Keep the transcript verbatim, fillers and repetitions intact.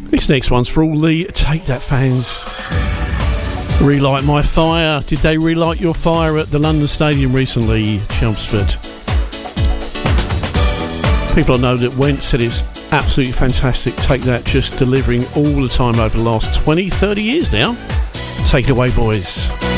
This next one's for all the Take That fans. Relight My Fire. Did they relight your fire at the London Stadium recently, Chelmsford? People I know that went said it's absolutely fantastic. Take That, just delivering all the time over the last twenty, thirty years now. Take it away, boys.